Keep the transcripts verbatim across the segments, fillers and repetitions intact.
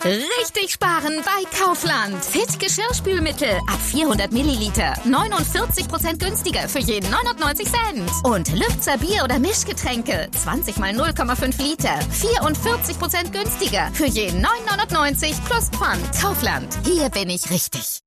Richtig sparen bei Kaufland. Fit Geschirrspülmittel ab vierhundert Milliliter. neunundvierzig Prozent günstiger für jeden neunundneunzig Cent. Und Lübzer Bier- oder Mischgetränke. zwanzig mal null Komma fünf Liter. vierundvierzig Prozent günstiger für jeden neun neunundneunzig plus Pfand. Kaufland. Hier bin ich richtig.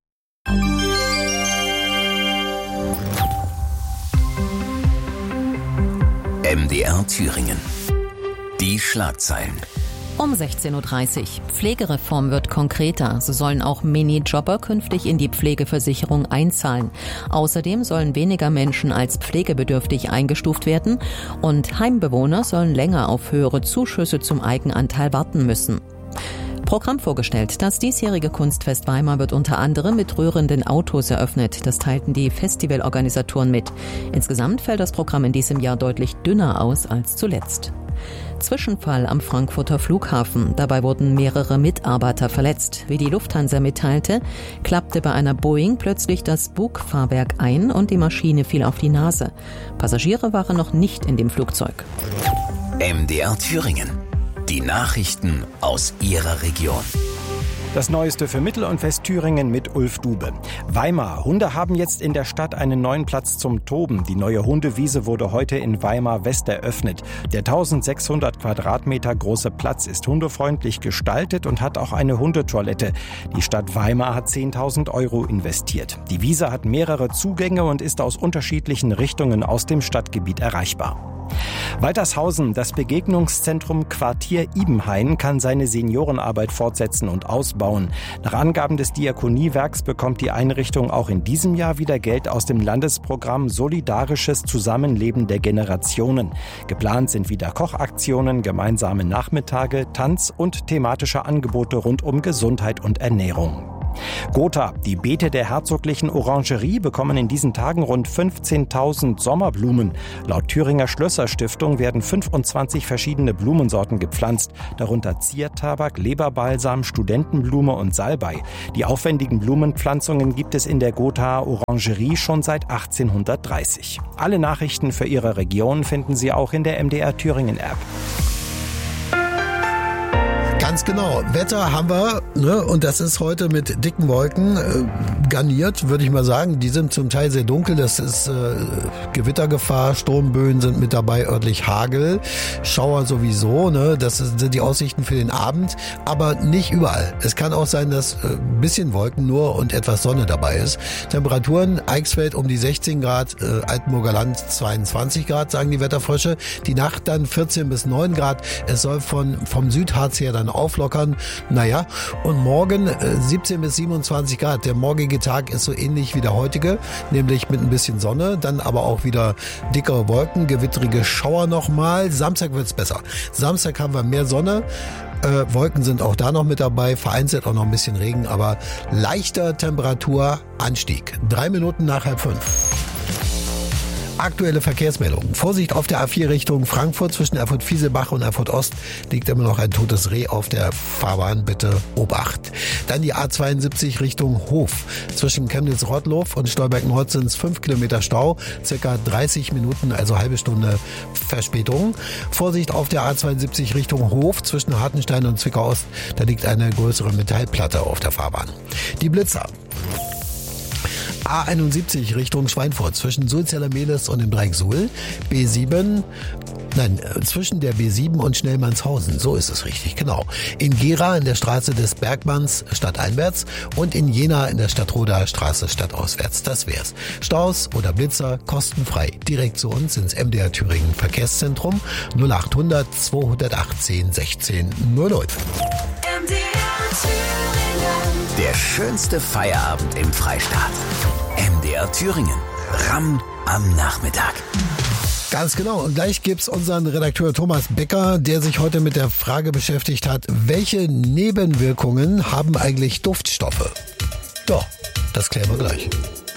M D R Thüringen. Die Schlagzeilen. Um sechzehn Uhr dreißig. Pflegereform wird konkreter. So sollen auch Minijobber künftig in die Pflegeversicherung einzahlen. Außerdem sollen weniger Menschen als pflegebedürftig eingestuft werden und Heimbewohner sollen länger auf höhere Zuschüsse zum Eigenanteil warten müssen. Programm vorgestellt. Das diesjährige Kunstfest Weimar wird unter anderem mit rührenden Autos eröffnet. Das teilten die Festivalorganisatoren mit. Insgesamt fällt das Programm in diesem Jahr deutlich dünner aus als zuletzt. Zwischenfall am Frankfurter Flughafen. Dabei wurden mehrere Mitarbeiter verletzt. Wie die Lufthansa mitteilte, klappte bei einer Boeing plötzlich das Bugfahrwerk ein und die Maschine fiel auf die Nase. Passagiere waren noch nicht in dem Flugzeug. M D R Thüringen. Die Nachrichten aus Ihrer Region. Das Neueste für Mittel- und Westthüringen mit Ulf Dube. Weimar. Hunde haben jetzt in der Stadt einen neuen Platz zum Toben. Die neue Hundewiese wurde heute in Weimar West eröffnet. Der eintausendsechshundert Quadratmeter große Platz ist hundefreundlich gestaltet und hat auch eine Hundetoilette. Die Stadt Weimar hat zehntausend Euro investiert. Die Wiese hat mehrere Zugänge und ist aus unterschiedlichen Richtungen aus dem Stadtgebiet erreichbar. Waltershausen, das Begegnungszentrum Quartier Ibenhain, kann seine Seniorenarbeit fortsetzen und ausbauen. Nach Angaben des Diakoniewerks bekommt die Einrichtung auch in diesem Jahr wieder Geld aus dem Landesprogramm Solidarisches Zusammenleben der Generationen. Geplant sind wieder Kochaktionen, gemeinsame Nachmittage, Tanz und thematische Angebote rund um Gesundheit und Ernährung. Gotha. Die Beete der herzoglichen Orangerie bekommen in diesen Tagen rund fünfzehntausend Sommerblumen. Laut Thüringer Schlösser-Stiftung werden fünfundzwanzig verschiedene Blumensorten gepflanzt, darunter Ziertabak, Leberbalsam, Studentenblume und Salbei. Die aufwendigen Blumenpflanzungen gibt es in der Gothaer Orangerie schon seit achtzehnhundertdreißig. Alle Nachrichten für Ihre Region finden Sie auch in der M D R Thüringen App. Ganz genau. Wetter haben wir, ne? Und das ist heute mit dicken Wolken äh, garniert, würde ich mal sagen. Die sind zum Teil sehr dunkel. Das ist äh, Gewittergefahr, Sturmböen sind mit dabei, örtlich Hagel, Schauer sowieso. Ne? Das sind die Aussichten für den Abend, aber nicht überall. Es kann auch sein, dass äh, ein bisschen Wolken nur und etwas Sonne dabei ist. Temperaturen, Eichsfeld um die sechzehn Grad, äh, Altenburger Land zweiundzwanzig Grad, sagen die Wetterfrösche. Die Nacht dann vierzehn bis neun Grad. Es soll von vom Südharz her dann auflockern. Naja, und morgen äh, siebzehn bis siebenundzwanzig Grad. Der morgige Tag ist so ähnlich wie der heutige, nämlich mit ein bisschen Sonne, dann aber auch wieder dickere Wolken, gewittrige Schauer nochmal. Samstag wird's besser. Samstag haben wir mehr Sonne. Äh, Wolken sind auch da noch mit dabei, vereinzelt auch noch ein bisschen Regen, aber leichter Temperaturanstieg. Drei Minuten nach halb fünf. Aktuelle Verkehrsmeldungen. Vorsicht auf der A vier Richtung Frankfurt zwischen Erfurt-Fieselbach und Erfurt-Ost liegt immer noch ein totes Reh auf der Fahrbahn. Bitte Obacht. Dann die A zweiundsiebzig Richtung Hof. Zwischen Chemnitz-Rottloff und Stolberg-Nord sind es fünf Kilometer Stau. Circa dreißig Minuten, also halbe Stunde Verspätung. Vorsicht auf der A zweiundsiebzig Richtung Hof zwischen Hartenstein und Zwickau-Ost. Da liegt eine größere Metallplatte auf der Fahrbahn. Die Blitzer. A einundsiebzig Richtung Schweinfurt zwischen Sulzeller-Mehlis und dem Dreieck Suhl. B sieben, nein, zwischen der B sieben und Schnellmannshausen. So ist es richtig, genau. In Gera in der Straße des Bergmanns stadteinwärts und in Jena in der Stadtroder Straße stadtauswärts. Das wär's. Staus oder Blitzer kostenfrei. Direkt zu uns ins M D R Thüringen Verkehrszentrum null achthundert zweihundertachtzehn sechzehn null null. M D R Thüringen. Der schönste Feierabend im Freistaat. M D R Thüringen. Ramm am Nachmittag. Ganz genau. Und gleich gibt's unseren Redakteur Thomas Becker, der sich heute mit der Frage beschäftigt hat, welche Nebenwirkungen haben eigentlich Duftstoffe? Ja, das klären wir gleich.